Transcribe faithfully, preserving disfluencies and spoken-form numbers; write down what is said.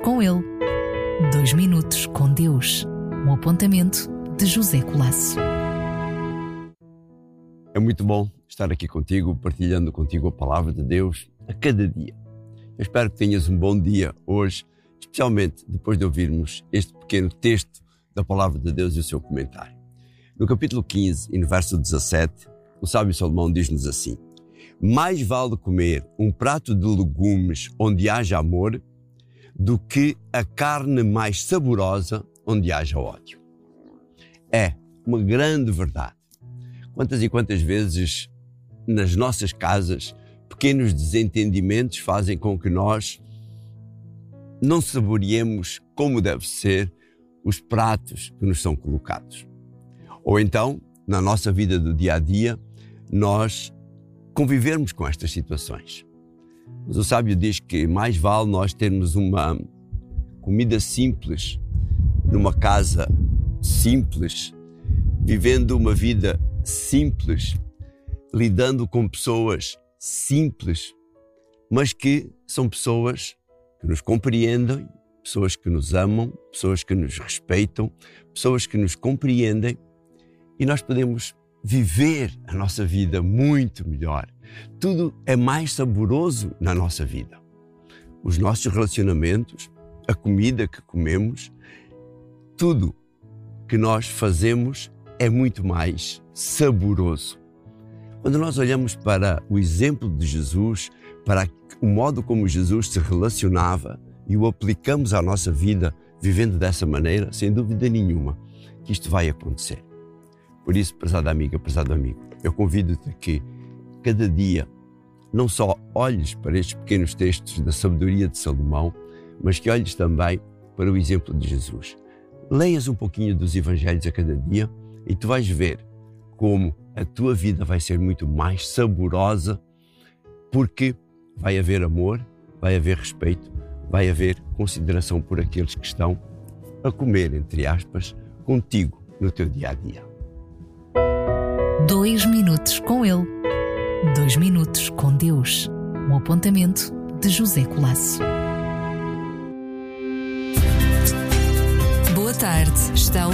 com Ele. Dois minutos com Deus. Um apontamento de José Colasso. É muito bom estar aqui contigo, partilhando contigo a palavra de Deus a cada dia. Eu espero que tenhas um bom dia hoje, especialmente depois de ouvirmos este pequeno texto da palavra de Deus e o seu comentário. No capítulo quinze e no verso dezassete, o sábio Salomão diz-nos assim: mais vale comer um prato de legumes onde haja amor do que a carne mais saborosa onde haja ódio. É uma grande verdade. Quantas e quantas vezes nas nossas casas pequenos desentendimentos fazem com que nós não saboreemos como deve ser os pratos que nos são colocados. Ou então, na nossa vida do dia a dia, nós convivermos com estas situações. Mas o sábio diz que mais vale nós termos uma comida simples, numa casa simples, vivendo uma vida simples, lidando com pessoas simples, mas que são pessoas que nos compreendem, pessoas que nos amam, pessoas que nos respeitam, pessoas que nos compreendem, e nós podemos viver a nossa vida muito melhor. Tudo é mais saboroso na nossa vida. Os nossos relacionamentos, a comida que comemos, tudo que nós fazemos é muito mais saboroso. Quando nós olhamos para o exemplo de Jesus, para o modo como Jesus se relacionava e o aplicamos à nossa vida, vivendo dessa maneira, sem dúvida nenhuma que isto vai acontecer. Por isso, prezada amiga, prezado amigo, eu convido-te a que cada dia não só olhes para estes pequenos textos da sabedoria de Salomão, mas que olhes também para o exemplo de Jesus. Leias um pouquinho dos evangelhos a cada dia e tu vais ver como a tua vida vai ser muito mais saborosa, porque vai haver amor, vai haver respeito, vai haver consideração por aqueles que estão a comer, entre aspas, contigo no teu dia a dia. Dois minutos com Ele. Dois minutos com Deus. Um apontamento de José Colasso. Boa tarde. Está